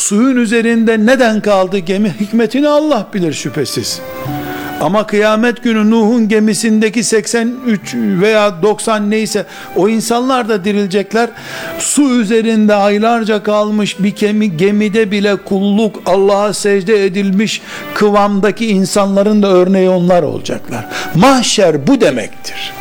Suyun üzerinde neden kaldı gemi? Hikmetini Allah bilir şüphesiz. Ama kıyamet günü Nuh'un gemisindeki 83 veya 90 neyse o insanlar da dirilecekler. Su üzerinde aylarca kalmış bir gemide bile kulluk, Allah'a secde edilmiş kıvamdaki insanların da örneği onlar olacaklar. Mahşer bu demektir.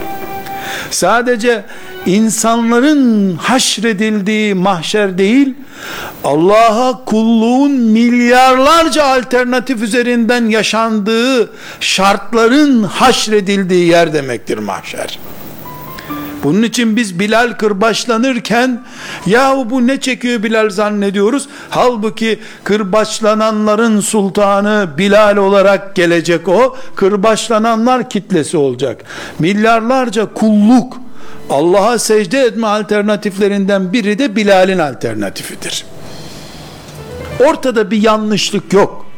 Sadece insanların haşredildiği mahşer değil, Allah'a kulluğun milyarlarca alternatif üzerinden yaşandığı şartların haşredildiği yer demektir mahşer. Bunun için biz Bilal kırbaçlanırken yahu bu ne çekiyor Bilal zannediyoruz. Halbuki kırbaçlananların sultanı Bilal olarak gelecek o. Kırbaçlananlar kitlesi olacak. Milyarlarca kulluk, Allah'a secde etme alternatiflerinden biri de Bilal'in alternatifidir. Ortada bir yanlışlık yok.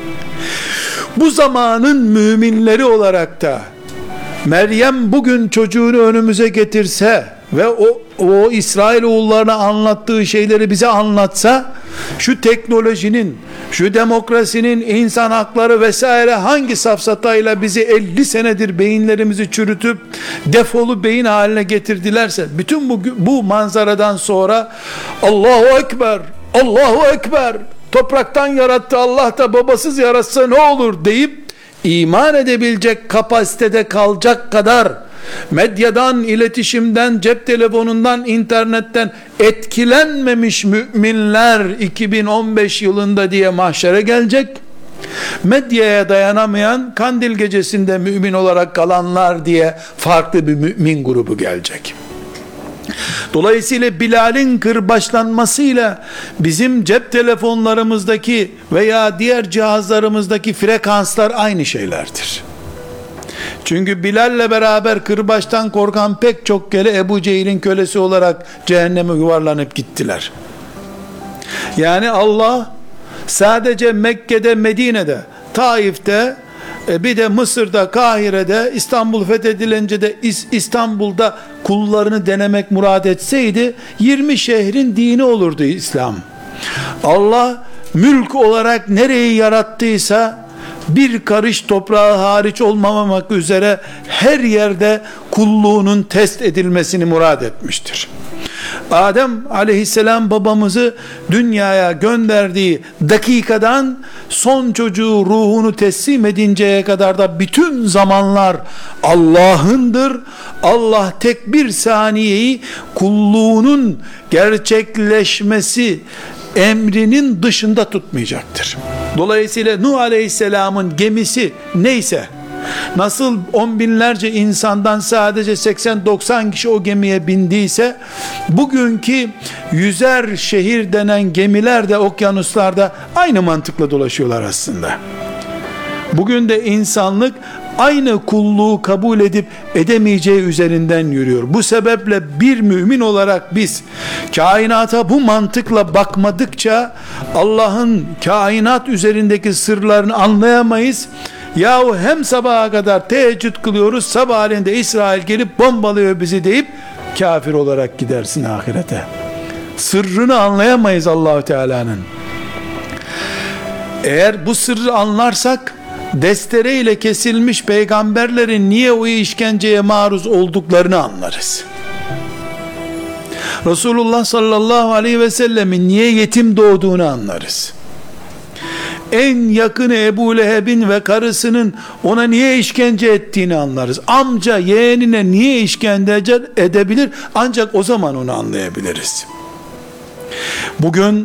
Bu zamanın müminleri olarak da Meryem bugün çocuğunu önümüze getirse ve o İsrailoğullarına anlattığı şeyleri bize anlatsa, şu teknolojinin, şu demokrasinin, insan hakları vesaire hangi safsatayla bizi 50 senedir beyinlerimizi çürütüp defolu beyin haline getirdilerse, bütün bu manzaradan sonra Allahu Ekber, Allahu Ekber, topraktan yarattı Allah da babasız yaratsa ne olur deyip iman edebilecek kapasitede kalacak kadar medyadan, iletişimden, cep telefonundan, internetten etkilenmemiş müminler 2015 yılında diye mahşere gelecek. Medyaya dayanamayan kandil gecesinde mümin olarak kalanlar diye farklı bir mümin grubu gelecek. Dolayısıyla Bilal'in kırbaçlanmasıyla bizim cep telefonlarımızdaki veya diğer cihazlarımızdaki frekanslar aynı şeylerdir. Çünkü Bilal'le beraber kırbaçtan korkan pek çok kere Ebu Cehil'in kölesi olarak cehenneme yuvarlanıp gittiler. Yani Allah sadece Mekke'de, Medine'de, Taif'te, bir de Mısır'da, Kahire'de, İstanbul fethedilince de İstanbul'da kullarını denemek murad etseydi 20 şehrin dini olurdu İslam. Allah mülk olarak nereyi yarattıysa bir karış toprağı hariç olmamak üzere her yerde kulluğunun test edilmesini murad etmiştir. Adem aleyhisselam babamızı dünyaya gönderdiği dakikadan son çocuğu ruhunu teslim edinceye kadar da bütün zamanlar Allah'ındır. Allah tek bir saniyeyi kulluğunun gerçekleşmesi emrinin dışında tutmayacaktır. Dolayısıyla Nuh Aleyhisselam'ın gemisi neyse, nasıl on binlerce insandan sadece 80-90 kişi o gemiye bindiyse, bugünkü 100'er şehir denen gemiler de okyanuslarda aynı mantıkla dolaşıyorlar aslında. Bugün de insanlık aynı kulluğu kabul edip edemeyeceği üzerinden yürüyor. Bu sebeple bir mümin olarak biz kainata bu mantıkla bakmadıkça Allah'ın kainat üzerindeki sırlarını anlayamayız. Yahu hem sabaha kadar teheccüd kılıyoruz, sabahleyin de İsrail gelip bombalıyor bizi deyip kafir olarak gidersin ahirete. Sırrını anlayamayız Allah-u Teala'nın. Eğer bu sırrı anlarsak, destereyle kesilmiş peygamberlerin niye o işkenceye maruz olduklarını anlarız. Resulullah sallallahu aleyhi ve sellemin niye yetim doğduğunu anlarız. En yakını Ebu Leheb'in ve karısının ona niye işkence ettiğini anlarız. Amca yeğenine niye işkence edebilir? Ancak o zaman onu anlayabiliriz. Bugün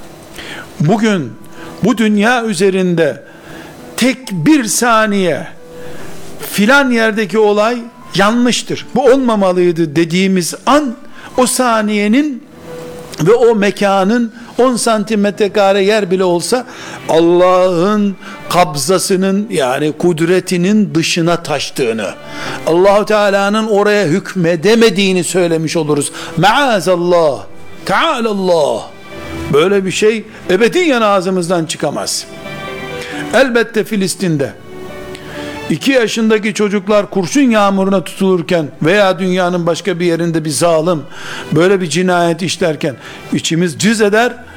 bu dünya üzerinde tek bir saniye filan yerdeki olay yanlıştır, bu olmamalıydı dediğimiz an, o saniyenin ve o mekanın 10 santimetre kare yer bile olsa Allah'ın kabzasının, yani kudretinin dışına taştığını, Allah-u Teala'nın oraya hükmedemediğini söylemiş oluruz. Maazallah, Tealallah. Böyle bir şey ebediyen ağzımızdan çıkamaz. Elbette Filistin'de 2 yaşındaki çocuklar kurşun yağmuruna tutulurken veya dünyanın başka bir yerinde bir zalim böyle bir cinayet işlerken içimiz cız eder